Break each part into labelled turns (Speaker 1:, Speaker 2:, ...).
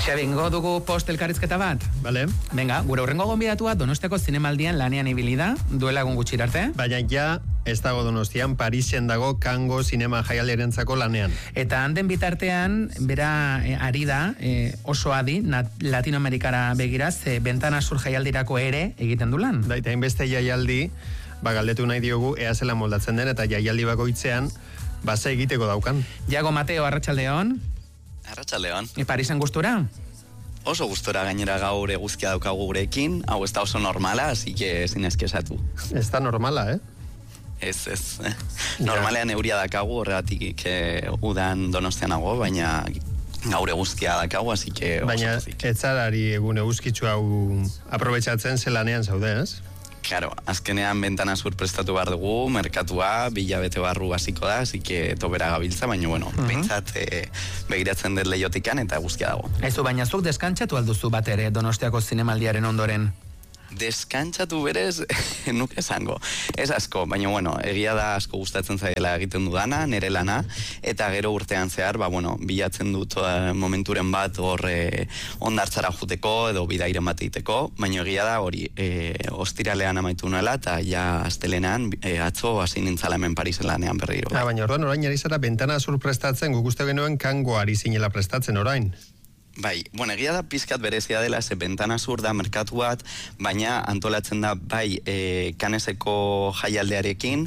Speaker 1: Xabi, ingo dugu post elkarrizketa bat?
Speaker 2: Vale.
Speaker 1: Venga, gure horrengo gonbidatua Donostiako zinemaldian lanean ibili da, duela egun gutxi arte.
Speaker 2: Baina ja, ez dago Donostian, Parisen dago Kango zinema jaialdiarentzako lanean.
Speaker 1: Eta handen bitartean, bera ari da, oso adi, Latinoamerikara begiraz, Bentana Sur jaialdirako ere egiten du lan.
Speaker 2: Daita, inbeste jaialdi, galdetu nahi diogu, ea zela moldatzen den, eta jaialdi bakoitzean, base egiteko daukan.
Speaker 1: Iago Mateo, arratsaldeon.
Speaker 3: Arratsaldeon.
Speaker 1: Parisen gustura?
Speaker 3: Oso gustora, gainera gaur eguzkia daukagu gurekin, hau ez da oso normala, así que ezin eskesatu.
Speaker 2: Ez da normala,
Speaker 3: Ez. Normalean euria dakagu, horregatik udan Donostianago, baina gaur eguzkia dakagu, así que oso
Speaker 2: baina etzarari egun eguzkitzu hau aprobetxatzen zelanean zaude, ez?
Speaker 3: Claro, azkenean Bentana Sur prestatu behar dugu, merkatua, bilabete barru hasiko da, así que tobera gabiltza, baina bueno, behintzat begiratzen dut lehiotikan eta eguzkia dago.
Speaker 1: Ezu, baina zuk deskantzatu alduzu bat ere Donostiako zinemaldiaren ondoren?
Speaker 3: Deskantzatu berez, nuke esango. Ez asko, baina bueno, egia da asko gustatzen zaiela egiten dudana, nere lana, eta gero urtean zehar, bilatzen dut momenturen bat hor ondartzara juteko edo bidairen bat egiteko, baina egia da hori ostiralean amaitu nuela, eta ja astelenean atzo hasi nintzala hemen Parisen lanean berriro.
Speaker 2: Baina orain ari zara Bentana Sur prestatzen, guk uste genuen Kango ari zinela prestatzen orain.
Speaker 3: Bai, bueno, egia da pizkat berezia dela, ze Bentana Sur da merkatu bat, baina antolatzen da bai Caneseko jaialdearekin,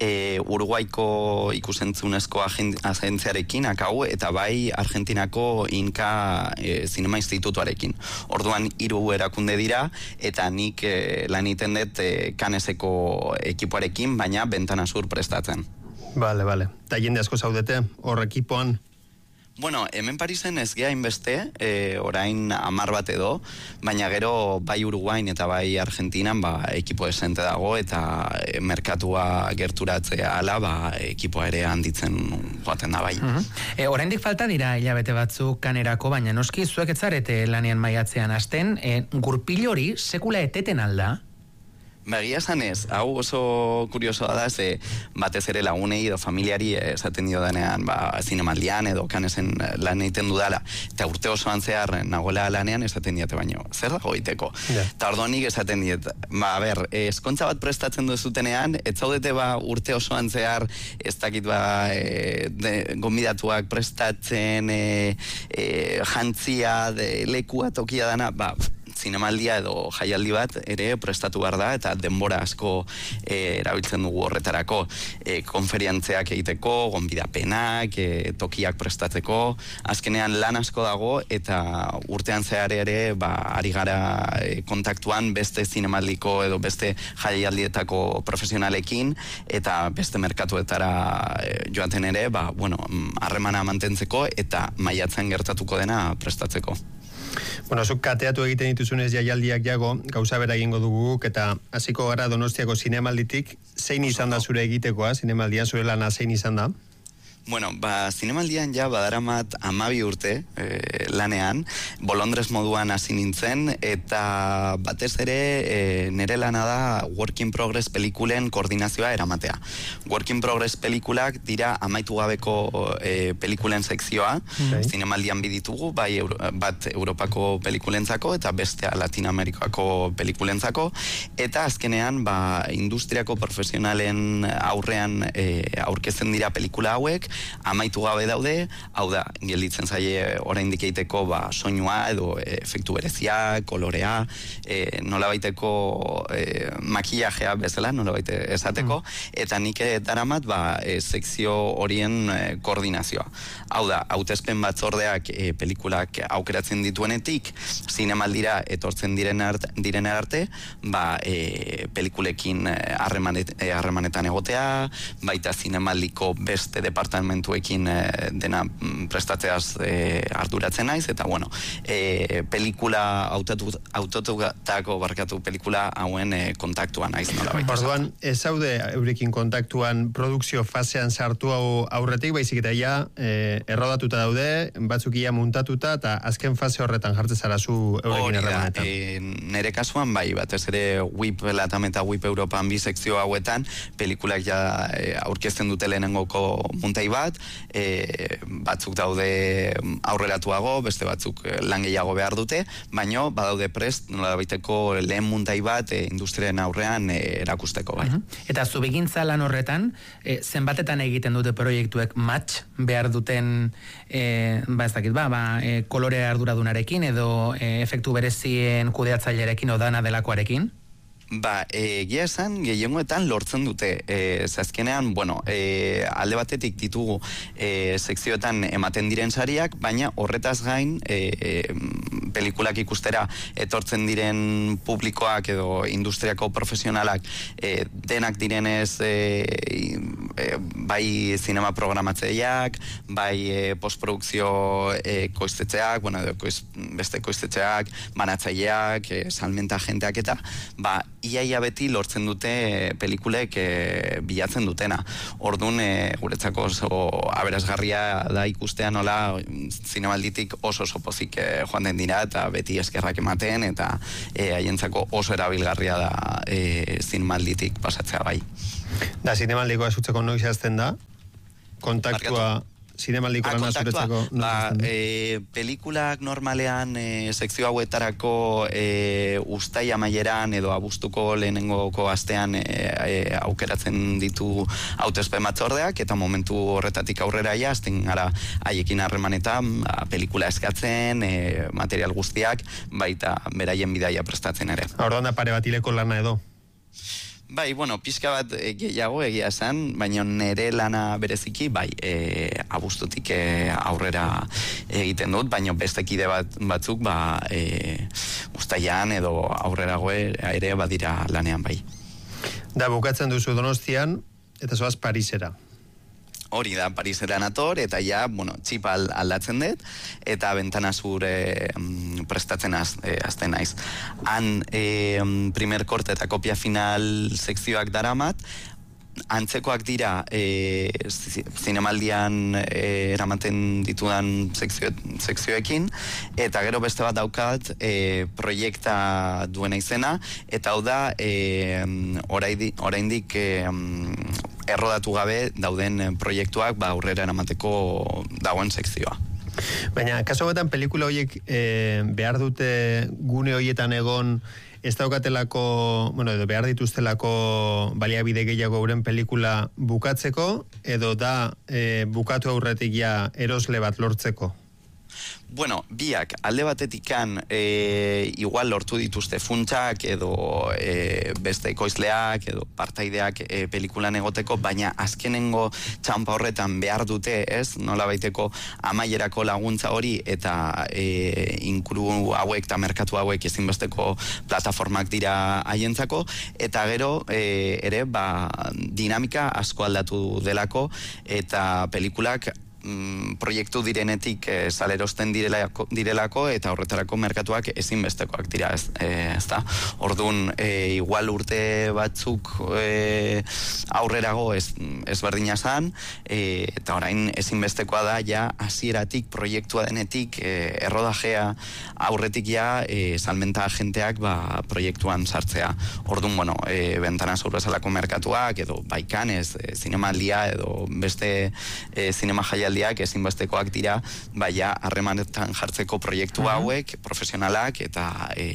Speaker 3: Uruguaiko ikusentzunezko agentziarekin, akau, eta bai Argentinako Inka Zinema Institutuarekin. Orduan 3 erakunde dira, eta nik lan iten dut Caneseko ekipoarekin, baina Bentana Sur prestatzen.
Speaker 2: Vale. Ta jende asko zaudete, hor ekipoan?
Speaker 3: Bueno, hemen Parisen ez gea inbeste, orain 10 bat edo, baina gero bai Uruguain eta bai Argentinan ekipo esente dago eta merkatua gerturatzea ala, ekipoa ere handitzen joaten da bai.
Speaker 1: Oraindik falta dira hilabete batzuk kanerako, baina noski zuek etzarete lanean maiatzean hasten, gurpil hori sekula eteten alda?
Speaker 3: Egia esan ez, hau oso kuriosoa da, ze batez ere lagunei edo familiari esaten dio denean zinemaldian edo Canesen lan egiten dudala, eta urte osoan zehar nagoela lanean esaten diete baino, zer dago egiteko? Eta ordonik esaten diet, eskontza bat prestatzen duzutenean, ez zaudete urte osoan zehar ez dakit gonbidatuak prestatzen, jantzia, lekua tokia dana, zinemaldia edo jaialdi bat ere prestatu behar da, eta denbora asko erabiltzen dugu horretarako, konferientzeak egiteko, gonbidapenak, tokiak prestatzeko, azkenean lan asko dago, eta urtean zehar ere ari gara kontaktuan beste zinemaldiko edo beste jaialdietako profesionalekin, eta beste merkatuetara joaten ere, harremana mantentzeko eta maiatzen gertatuko dena prestatzeko.
Speaker 2: Bueno, zuk kateatu egiten dituzunez jaialdiak jago, gauza bera egingo dugu, eta hasiko gara Donostiako zinemalditik, zein izan da zure egitekoa, zinemaldian zure lana zein izan da?
Speaker 3: Bueno, zinemaldian ja badaramat 12 urte lanean, bolondrez moduan hasi nintzen, eta batez ere nere lana da Work in Progress pelikulen koordinazioa eramatea. Work in Progress pelikulak dira amaitu gabeko pelikulen sekzioa, zinemaldian biditugu, bat Europako pelikulentzako eta bestea Latinoamerikako pelikulentzako, eta azkenean industriako profesionalen aurrean aurkezten dira pelikula hauek, amaitu gabe daude, hau da, gelditzen zaie oraindik egiteko soinua edo efektu berezia, kolorea, nolabaiteko makillajea bezala, nolabaite esateko, eta nik daramat sekzio horien koordinazioa. Hau da, hautespen batzordeak pelikulak aukeratzen dituenetik, zinemaldira etortzen diren arte, pelikulekin harremanetan egotea, baita zinemaldiko beste departamentuekin dena prestatzeaz arduratzen naiz, eta pelikula autatutako pelikula hauen kontaktuan naiz nola baita.
Speaker 2: Orduan, ez zaude eurekin kontaktuan produkzio fasean sartu aurretik, baizik eta ja errodatuta daude, batzuk ia muntatuta, eta azken fase horretan jartzen zara zu eurekin erremanetan.
Speaker 3: Nere kasuan batez ere WIP Latam eta WIP Europan bi sekzio hauetan, pelikulak ja aurkezten dute lehenengoko muntai bat, batzuk daude aurreratuago, beste batzuk lan gehiago behar dute, baino badaude prest, nola baiteko lehen muntai bat industriaren aurrean erakusteko bai.
Speaker 1: Eta zubigintza lan horretan, zenbatetan egiten dute proiektuek match behar duten, kolore arduradunarekin edo efektu berezien kudeatzailerekin odana delakoarekin?
Speaker 3: Egia esan, gehiengoetan lortzen dute. Zazkenean, alde batetik ditugu sekzioetan ematen diren sariak, baina horretaz gain, pelikulak ikustera etortzen diren publikoak edo industriako profesionalak denak direnez bai zinema programatzeiak, bai postprodukzio koiztetxeak, beste koiztetxeak, banatzaileak, salmenta jenteak eta, iaia beti lortzen dute pelikulek bilatzen dutena. Orduan, guretzako oso aberasgarria da ikustea nola zinemalditik oso pozik joan den dira eta beti eskerrak ematen eta haientzako oso erabilgarria da zinemalditik pasatzea bai.
Speaker 2: Da, zinemaldikoa zutzeko noiz azten da? Kontaktua... Zinemaldiko lana zuretzako...
Speaker 3: Pelikulak normalean sekzio hauetarako ustai amaieran edo abuztuko lehenengoko astean aukeratzen ditu hautespen batzordeak eta momentu horretatik aurrera azten gara haiekin harremanetan pelikula eskatzen, material guztiak, baita beraien bidaia prestatzen ere.
Speaker 2: Orduan da pare bat hileko lana edo?
Speaker 3: Pixka bat gehiago egia esan, baina nire lana bereziki, abuztutik aurrera egiten dut, baina beste kide batzuk, ustaian edo aurrerago ere badira lanean bai.
Speaker 2: Da, bukatzen duzu Donostian, eta zoaz Parisera.
Speaker 3: Hori da, Parisera nator, eta ja, txipa aldatzen dut, eta Ventana Sur prestatzen azten naiz. Han, primer korte eta kopia final sekzioak daramat, antzekoak dira zinemaldian eramaten ditudan sekzioekin, eta gero beste bat daukat proiekta duena izena, eta hau da oraindik errodatu gabe dauden proiektuak aurrera eramateko dagoen sekzioa.
Speaker 2: Baina, kaso betan pelikula horiek behar dute gune horietan egon ez daukatelako, edo behar dituztelako baliabide gehiago euren pelikula bukatzeko, edo da bukatu aurretik ja erosle bat lortzeko?
Speaker 3: Biak, alde batetikan igual lortu dituzte funtsak edo beste ekoizleak edo partaideak pelikulan egoteko, baina azkenengo txampa horretan behar dute, ez? Nola baiteko amaierako laguntza hori eta inkuru hauek eta merkatu hauek ezinbesteko plataformak dira haientzako, eta gero ere dinamika asko aldatu delako eta pelikulak proiektu direnetik salerosten direlako eta horretarako merkatuak ezinbestekoak dira, ezta? Orduan, igual urte batzuk aurrerago ezberdina zan, eta orain ezinbestekoa da ja hasieratik proiektua denetik errodajea aurretik ja salmenta agenteak proiektuan sartzea. Orduan, Ventana Sur bezalako merkatuak edo Baikanez, zinemaldia edo beste zinema jaialdiak ezinbestekoak dira, harremanetan jartzeko proiektu hauek, profesionalak eta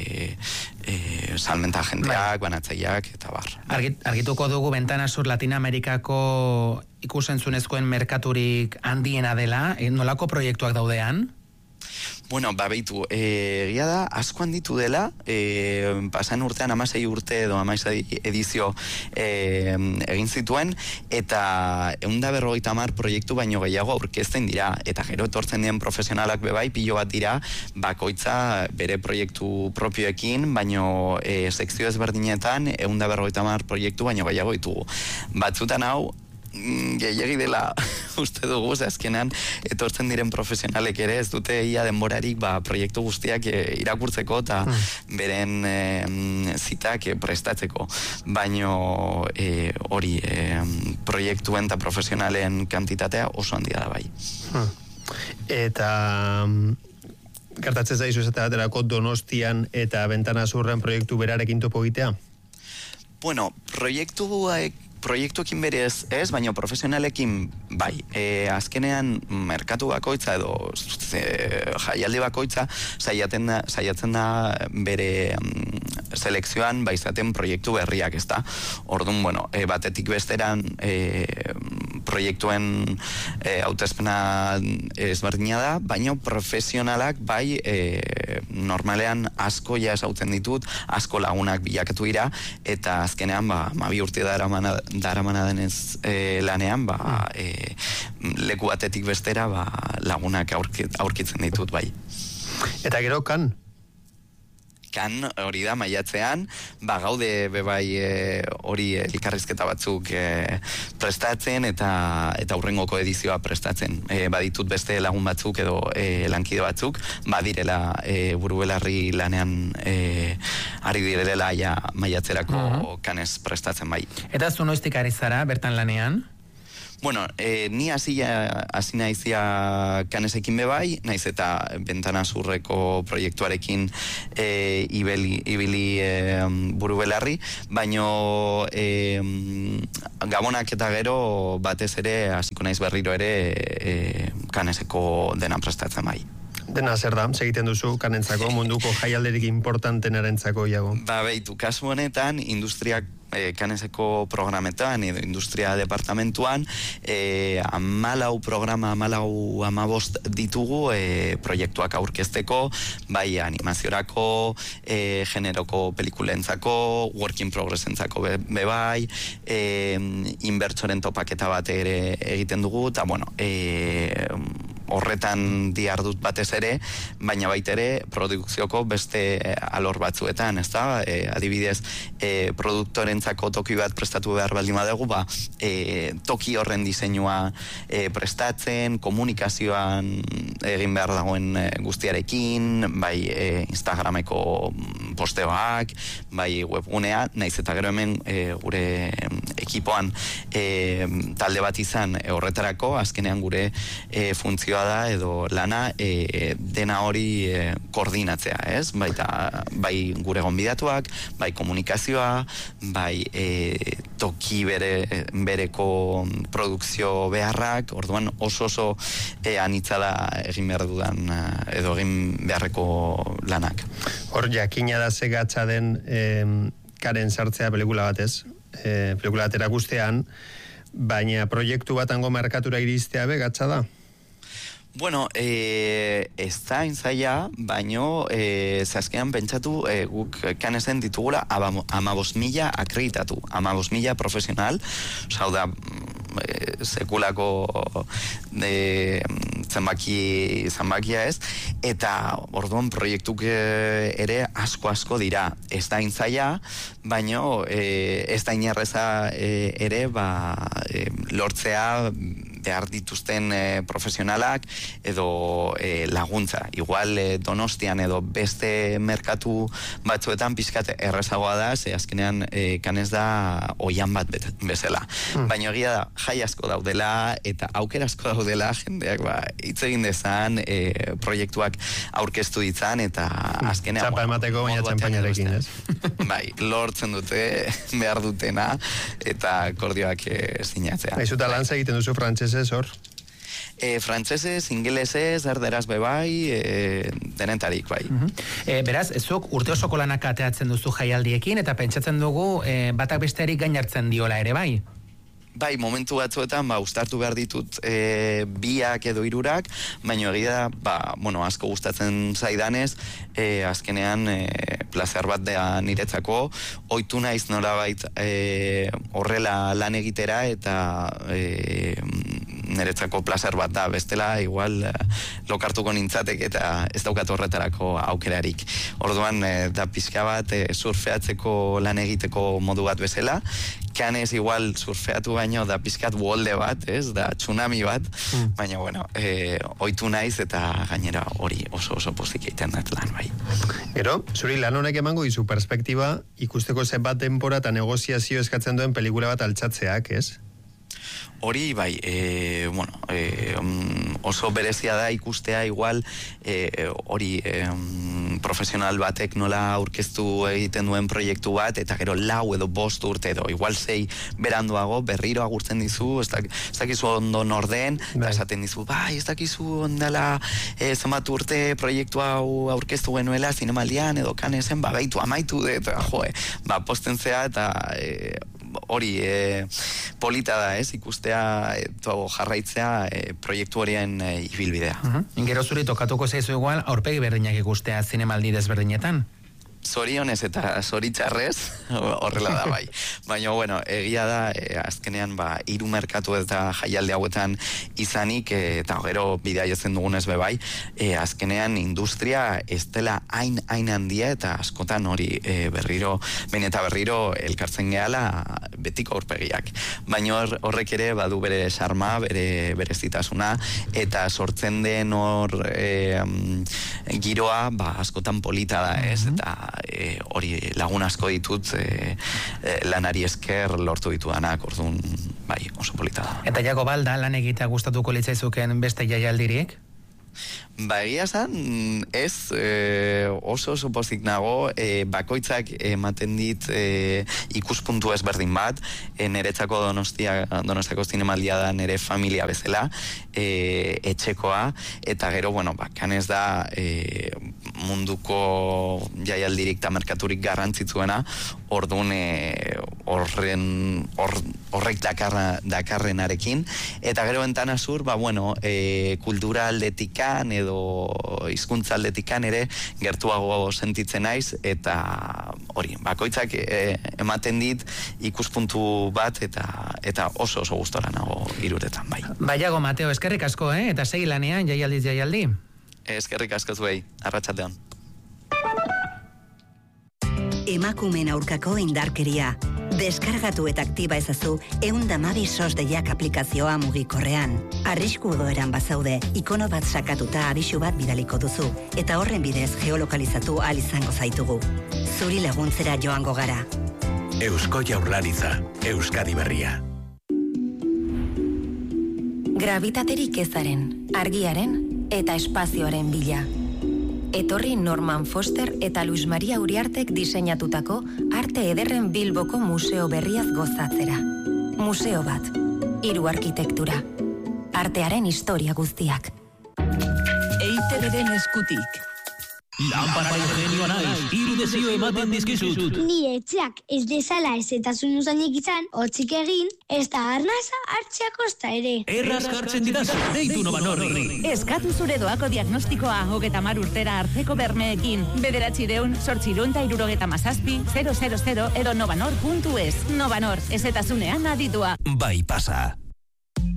Speaker 3: salmenta agenteak, banatzaileak eta bar.
Speaker 1: Argituko dugu Ventana Sur Latinoamerikako ikusentzunezkoen merkaturik handiena dela, nolako proiektuak daudean?
Speaker 3: Beitu, egia da, asko handitu dela, pasan urtean 16 urte edo 16 edizio egin zituen, eta 150 proiektu baino gehiago aurkezten dira, eta gero etortzen den profesionalak bebai, pilo bat dira, bakoitza bere proiektu propioekin, baino sekzio ezberdinetan 150 proiektu baino gehiago ditugu. Batzutan hau, gehiagi dela uste dugu, azkenean etortzen diren profesionalek ere ez dute ia denborarik proiektu guztiak irakurtzeko eta beren zitak prestatzeko. Baino hori proiektuen eta profesionalen kantitatea oso handia da bai.
Speaker 2: Eta gertatzen zaizu esaterako Donostian eta Ventana Surren proiektu berarekin topo egitea?
Speaker 3: Proiektu proiektuekin berez ez, baina profesionalekin bai. Azkenean merkatu bakoitza edo jaialdi bakoitza saiatzen da bere selekzioan izaten proiektu berriak, ezta. Orduan, bueno, batetik besteran proiektuen hautespena ezberdina da, baina profesionalak bai normalean asko ja esautzen ditut, asko lagunak bilakatu dira, eta azkenean 12 urte daramana denez lanean, leku batetik bestera lagunak aurkitzen ditut bai.
Speaker 2: Eta gero
Speaker 3: Kan hori da maiatzean, gaude bebai hori elkarrizketa batzuk prestatzen eta hurrengoko edizioa prestatzen. Baditut beste lagun batzuk edo lankide batzuk, badirela buru-belarri lanean ari direla ja maiatzerako kanez prestatzen bai.
Speaker 1: Eta zu noiztik ari zara bertan lanean?
Speaker 3: Bueno, ni hasi naizia kanesekin bebai, naiz eta Bentana Zurreko proiektuarekin ibili buru-belarri, baino Gabonak eta gero batez ere hasiko naiz berriro ere kaneseko dena prestatzen bai.
Speaker 2: Dena zer da, segiten duzu kanentzako, munduko jaialderik importantenarentzako iago? Beitu,
Speaker 3: kasu honetan, industriak kaneseko programetan edo industria departamentuan 14 programa 15 ditugu proiektuak aurkezteko, bai animaziorako, generoko pelikulentzako, work in progressentzako bebai, inbertsoren topaketa bat ere egiten dugu, eta bueno, horretan dihardut batez ere, baina baita ere produkzioko beste alor batzuetan, ezta? Adibidez, produktorentzako toki bat prestatu behar baldin badugu, toki horren diseinua prestatzen, komunikazioan egin behar dagoen guztiarekin, bai Instagrameko posteoak, bai webgunea, naiz eta gero hemen gure ekipoan talde bat izan horretarako, azkenean gure funtzioa da edo lana dena hori koordinatzea, ez? Bai gure gonbidatuak, bai komunikazioa, bai toki bereko produkzio beharrak, orduan oso anitza da egin behar dudan edo egin beharreko lanak.
Speaker 2: Hor jakina da zegatza den karen sartzea pelikula batez, pelikula bat erakustean, baina proiektu batango merkatura iristea gatza da?
Speaker 3: Bueno, ez da intzaia, baino zazkean pentsatu guk kanesen ditugula 15.000 akreditatu, 15.000 profesional, hau da sekulako zenbakia ez, eta orduan proiektuk ere asko dira. Ez da intzaia, baino ez da inerreza ere lortzea behar dituzten profesionalak edo laguntza. Igual Donostian edo beste merkatu batzuetan pixkat errezagoa da, ze azkenean kanez da oian bat bezala. Baina egia da, jai asko daudela eta aukera asko daudela jendeak hitz egin dezan, proiektuak aurkeztu ditzan eta azkenean
Speaker 2: txapa emateko baina txampainarekin, ez?
Speaker 3: Bai, lortzen dute behar dutena eta akordioak sinatzea.
Speaker 2: Aizuta lan egiten duzu frantsesez hor?
Speaker 3: Frantsesez, ingelesez, erderaz bebai, denetarik bai.
Speaker 1: Beraz, zuk urte osoko lanak ateatzen duzu jaialdiekin eta pentsatzen dugu batak besteari gain hartzen diola ere bai?
Speaker 3: Bai, momentu batzuetan, uztartu behar ditut biak edo hirurak, baina egia da, asko gustatzen zaidanez, azkenean plazer bat da niretzako, ohitu naiz norabait horrela lan egitera eta niretzako plazer bat da, bestela igual lokartuko nintzatek eta ez daukat horretarako aukerarik. Orduan, da pixka bat surfeatzeko lan egiteko modu bat bezala, kanez igual surfeatu baino da pixkat wolde bat, ez, da tsunami bat, baina bueno, ohitu naiz eta gainera hori oso pozik egiten dut lan bai.
Speaker 2: Gero, zuri lan honek emango dizu perspektiba ikusteko zenbat denbora eta negoziazio eskatzen duen pelikula bat altxatzeak, ez?
Speaker 3: Hori, bai, oso berezia da ikustea igual hori profesional batek nola aurkeztu egiten duen proiektu bat, eta gero 4 edo 5 urte edo igual 6 beranduago berriro agurtzen dizu, ez dakizu ondo norden, eta esaten dizu, ez dakizu ondala zenbat urte proiektu hau aurkeztu genuela zinemaldian edo kanesen, baitu amaitu, eta posten zea, eta hori polita da, ikustea jarraitzea proiektu horien ibilbidea.
Speaker 1: Gero zuri tokatuko zaizu igual aurpegi berdinak ikustea zinemaldi desberdinetan?
Speaker 3: Zorionez eta zoritxarrez horrela da bai. Baina, egia da, azkenean, 3 merkatu eta jaialde hauetan izanik, eta gero bidea jotzen dugunez bai, azkenean industria ez dela hain handia, eta askotan hori berriro elkartzen gehala betiko aurpegiak. Baina horrek ere badu bere sarma, bere zitasuna, eta sortzen den hor giroa askotan polita da, ez? Eta hori lagun asko ditut lanari esker lortu ditudanak, orduan oso polita da.
Speaker 1: Eta Jago balda lan egitea gustatuko litzaizuken beste jaialdirik?
Speaker 3: Egia esan, ez oso pozik nago, bakoitzak ematen dit ikuspuntu ezberdin bat, niretzako Donostiako zinemaldia da nire familia bezala, etxekoa, eta gero, kanez da munduko jaialdirik eta merkaturik garrantzitsuena, orduan horrek dakarrenarekin, eta gero enten azur, kultura aldetikan edo hizkuntza aldetikan ere gertuago sentitzen naiz, eta hori, bakoitzak ematen dit ikuspuntu bat, eta oso gustora nago hiruretan, bai.
Speaker 1: Jago, Mateo, eskerrik asko, eta segi lanean jaialdiz jaialdi.
Speaker 3: Eskerrik asko zuei, arratsaldeon.
Speaker 4: Emakumeen aurkako indarkeria. Deskargatu eta aktiba ezazu 112 SOS deiak aplikazioa mugikorrean. Arrisku egoeran bazaude, ikono bat sakatuta abisu bat bidaliko duzu, eta horren bidez geolokalizatu ahal izango zaitugu. Zuri laguntzera joango gara.
Speaker 5: Eusko Jaurlaritza, Euskadi Berria.
Speaker 6: Gravitaterik ezaren, argiaren eta espazioaren bila. Etorri Norman Foster eta Luis Maria Uriartek diseinatutako arte ederren Bilboko museo berriaz gozatzera. Museo bat, 3 arkitektura. Artearen historia guztiak.
Speaker 7: EITB-den eskutik.
Speaker 8: Lanpara ingenioa naiz, 3 desio ematen dizkizut.
Speaker 9: Nire etxeak ez dezala ezetasuna uzainik izan, hotzik egin, ez da arnaza hartzea kosta ere.
Speaker 8: Erraz jartzen didazu, deitu Novanorri.
Speaker 7: Eskatu zure doako diagnostikoa 30 urtera hartzeko bermeekin. 9-800-867-000 edo novanor.es. Novanor, ezetasunean aditua.
Speaker 5: Bai pasa.